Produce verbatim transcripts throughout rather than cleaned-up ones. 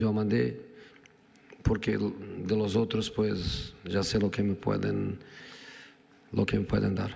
Yo mandé porque de los otros pues ya sé lo que me pueden, lo que me pueden dar.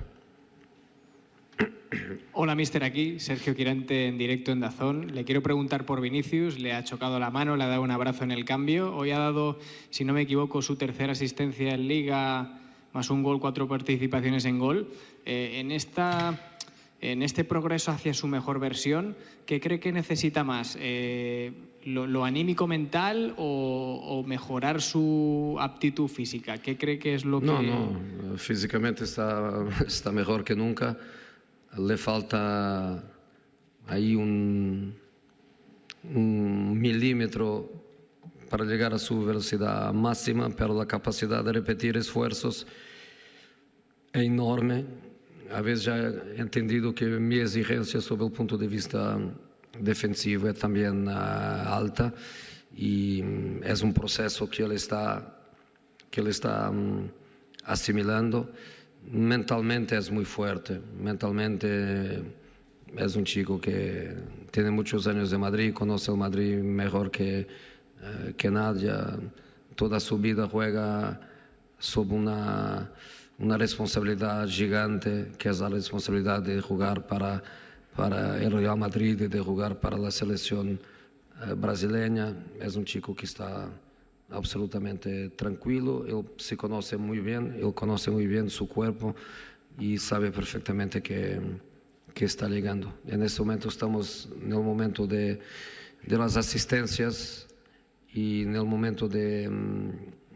Hola, mister, aquí Sergio Quirante en directo en DAZN. Le quiero preguntar por Vinicius. Le ha chocado la mano, le ha dado un abrazo en el cambio. Hoy ha dado, si no me equivoco, su tercera asistencia en Liga, más un gol, cuatro participaciones en gol. Eh, en, esta, en este progreso hacia su mejor versión, ¿qué cree que necesita más? Eh, lo, ¿Lo anímico mental o, o mejorar su aptitud física? ¿Qué cree que es lo que...? No, no, físicamente está, está mejor que nunca. Le falta ahí un, un milímetro para llegar a su velocidad máxima, pero la capacidad de repetir esfuerzos es enorme. A veces ya he entendido que mi exigencia sobre el punto de vista defensivo es también uh, alta y um, es un proceso que él está, que él está um, asimilando. Mentalmente es muy fuerte, mentalmente es un chico que tiene muchos años de Madrid, conoce el Madrid mejor que, eh, que nadie, toda su vida juega sob una, una responsabilidad gigante, que es la responsabilidad de jugar para, para el Real Madrid y de jugar para la selección eh, brasileña. Es un chico que está absolutamente tranquilo, él se conoce muy bien, él conoce muy bien su cuerpo y sabe perfectamente que, que está llegando. En este momento estamos en el momento de, de las asistencias y en el momento de um,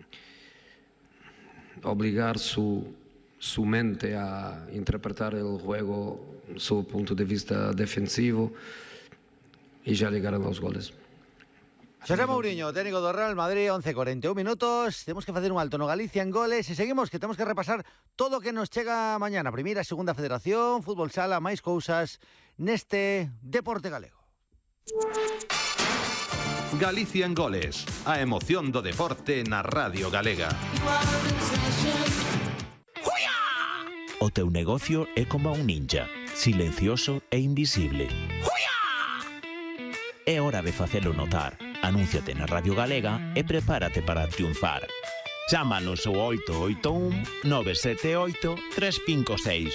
obligar su, su mente a interpretar el juego, su punto de vista defensivo, y ya llegarán los goles. José Mourinho, técnico do Real Madrid, once cuarenta y un minutos. Temos que facer un alto no Galicia en goles e seguimos, que temos que repasar todo o que nos chega mañana. Primeira, segunda federación, fútbol sala, máis cousas neste Deporte Galego. Galicia en goles, a emoción do deporte na Radio Galega. O teu negocio é como un ninja, silencioso e invisible. É hora de facelo notar. Anúnciate na Radio Galega e prepárate para triunfar. Chámanos ao oito oito un, nove sete oito, tres cinco seis.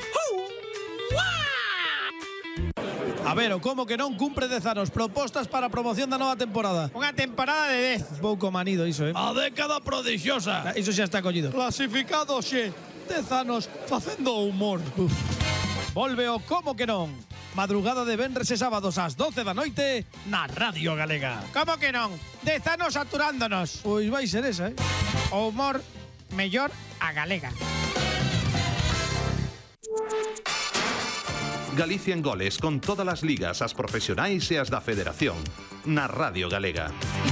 A ver, o como que non cumpre dez anos. Propostas para a promoción da nova temporada. Unha temporada de dez. Pouco manido iso, eh? A década prodigiosa. Iso xa está collido. Clasificado xe. dez anos facendo humor. Uf. Volve o como que non. Madrugada de venres e sábados ás doce da noite na Radio Galega. Como que non? Dez anos saturándonos. Pois vai ser esa, eh? O humor mellor a galega. Galicia en goles con todas as ligas, as profesionais e as da Federación. Na Radio Galega.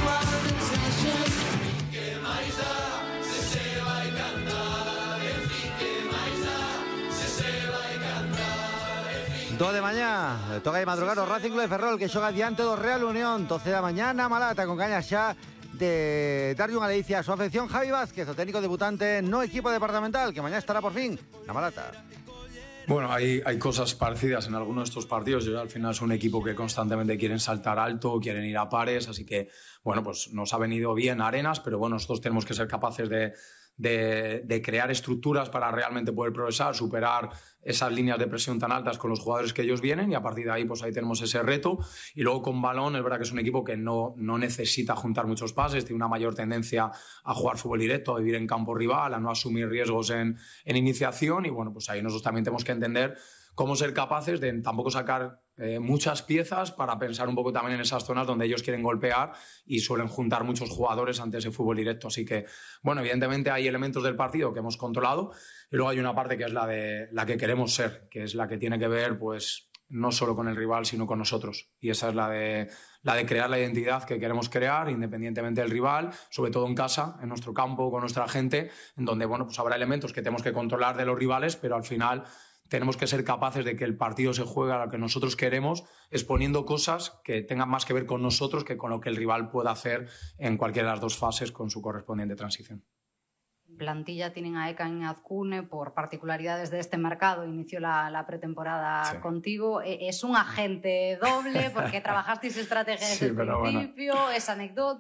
Do de mañá, toca de madrugar o Racing Club de Ferrol, que xoga diante do Real Unión. doce da mañá na Malata, con gañas xa de darlle unha ledicia a súa afección. Javi Vázquez, o técnico debutante no equipo departamental, que mañá estará por fin na Malata. Bueno, hay, hay cosas parecidas en algunos de estos partidos. Yo, al final es un equipo que constantemente quieren saltar alto, quieren ir a pares, así que, bueno, pues nos ha venido bien Arenas, pero bueno, nosotros tenemos que ser capaces de, de, de crear estructuras para realmente poder progresar, superar esas líneas de presión tan altas con los jugadores que ellos vienen, y a partir de ahí pues ahí tenemos ese reto. Y luego con balón es verdad que es un equipo que no, no necesita juntar muchos pases, tiene una mayor tendencia a jugar fútbol directo, a vivir en campo rival, a no asumir riesgos en, en iniciación, y bueno, pues ahí nosotros también tenemos que entender cómo ser capaces de tampoco sacar eh, muchas piezas para pensar un poco también en esas zonas donde ellos quieren golpear y suelen juntar muchos jugadores ante ese fútbol directo. Así que, bueno, evidentemente hay elementos del partido que hemos controlado, y luego hay una parte que es la de la que queremos ser, que es la que tiene que ver, pues, no solo con el rival, sino con nosotros. Y esa es la de, la de crear la identidad que queremos crear, independientemente del rival, sobre todo en casa, en nuestro campo, con nuestra gente, en donde, bueno, pues habrá elementos que tenemos que controlar de los rivales, pero al final tenemos que ser capaces de que el partido se juegue a lo que nosotros queremos, exponiendo cosas que tengan más que ver con nosotros que con lo que el rival pueda hacer en cualquiera de las dos fases con su correspondiente transición. plantilla tienen a Eka en Azcune por particularidades de este mercado. Inició la, la pretemporada sí. contigo. Es un agente doble porque trabajasteis estrategia desde sí, el principio, bueno. Es anecdótico.